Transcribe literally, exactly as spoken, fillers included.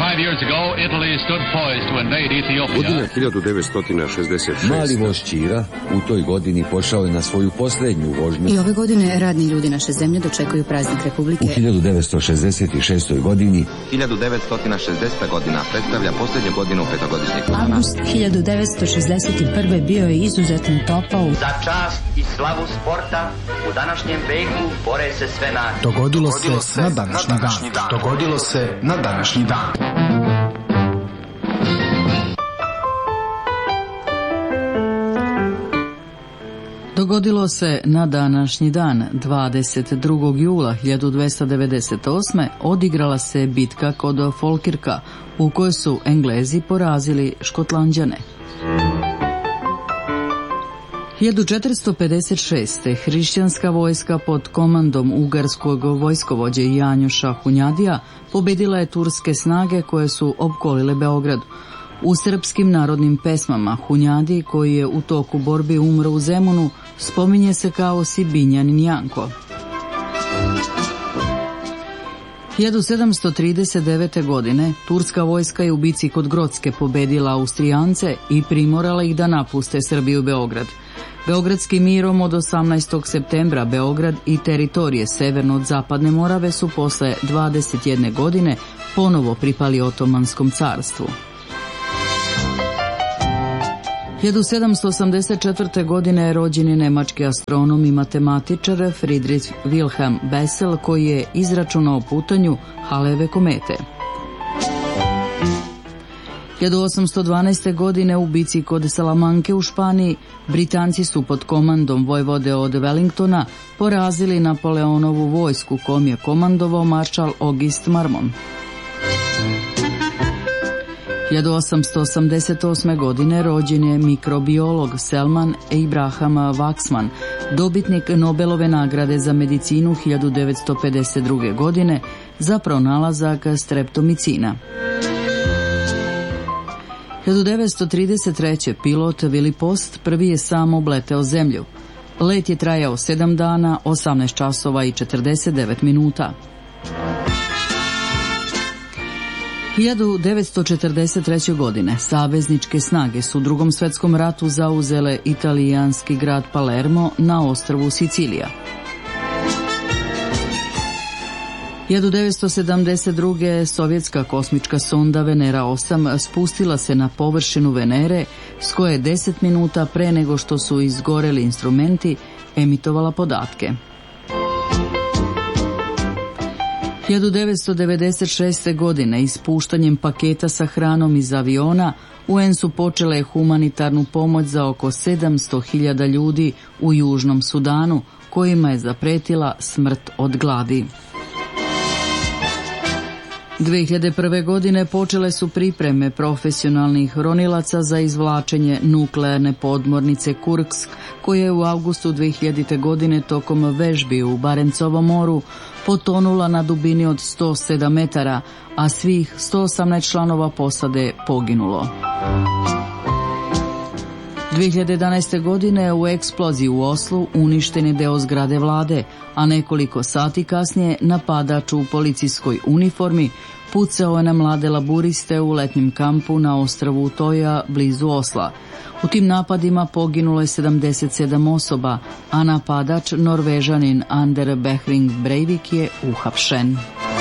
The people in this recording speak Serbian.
Five years ago, Italy stood poised to invade Ethiopia. Godina hiljadu devetsto šezdeset šeste. Mali voz Ćira u toj godini pošao je na svoju posljednju vožnju. I ove godine radni ljudi naše zemlje dočekuju praznik Republike. U hiljadu devetsto šezdeset šestoj godini hiljadu devetsto šezdeseta godina predstavlja posljednju godinu petogodišnjeg plana. Avgust hiljadu devetsto šezdeset prve bio je izuzetno topao. Za čast i slavu sporta u današnjem veku bore se sve nacije. Dogodilo se na današnji dan. Dogodilo se na današnji dan. Dogodilo se na današnji dan, dvadeset drugog jula hiljadu dvesta devedeset osme. odigrala se bitka kod Falkirka, u kojoj su Englezi porazili Škotlanđane. hiljadu četiristo pedeset šeste. hrišćanska vojska pod komandom ugarskog vojskovođe Janjoša Hunjadija pobedila je turske snage koje su opkolile Beograd. U srpskim narodnim pesmama Hunjadi, koji je u toku borbe umro u Zemunu, spominje se kao Sibinjanin Janko. hiljadu sedamsto trideset devete. godine turska vojska je u bici kod Grocke pobedila Austrijance i primorala ih da napuste Srbiju Beograd. Beogradskim mirom od osamnaestog septembra Beograd i teritorije severno od Zapadne Morave su posle dvadeset jedne godine ponovo pripali Otomanskom carstvu. hiljadu sedamsto osamdeset četvrte. godine rođen je nemački astronom i matematičar Friedrich Wilhelm Bessel, koji je izračunao putanju Haleve komete. hiljadu osamsto dvanaeste. godine u bici kod Salamanke u Španiji Britanci su pod komandom vojvode od Wellingtona porazili Napoleonovu vojsku, kom je komandovao maršal August Marmont. hiljadu osamsto osamdeset osme. godine rođen je mikrobiolog Selman Abraham Waxman, dobitnik Nobelove nagrade za medicinu hiljadu devetsto pedeset druge. godine za pronalazak streptomicina. hiljadu devetsto trideset treće. pilot Willy Post prvi je sam obleteo zemlju. Let je trajao sedam dana, osamnaest časova i četrdeset devet minuta. hiljadu devetsto četrdeset treće. godine savezničke snage su u Drugom svjetskom ratu zauzele italijanski grad Palermo na ostrvu Sicilija. hiljadu devetsto sedamdeset druge. sovjetska kosmička sonda Venera osam spustila se na površinu Venere, s koje je deset minuta pre nego što su izgoreli instrumenti emitovala podatke. hiljadu devetsto devedeset šeste. godine ispuštanjem paketa sa hranom iz aviona U N su počele humanitarnu pomoć za oko sedamsto hiljada ljudi u Južnom Sudanu, kojima je zapretila smrt od gladi. dve hiljade prve. godine počele su pripreme profesionalnih ronilaca za izvlačenje nuklearne podmornice Kursk, koja je u avgustu dve hiljadite. godine tokom vežbi u Barencovom moru potonula na dubini od sto sedam metara, a svih sto osamnaest članova posade poginulo. dve hiljade jedanaeste. godine u eksploziji u Oslu uništen je deo zgrade vlade, a nekoliko sati kasnije napadač u policijskoj uniformi pucao je na mlade laburiste u letnjem kampu na ostrvu Utoja blizu Osla. U tim napadima poginulo je sedamdeset sedam osoba, a napadač Norvežanin Ander Behring Breivik je uhapšen.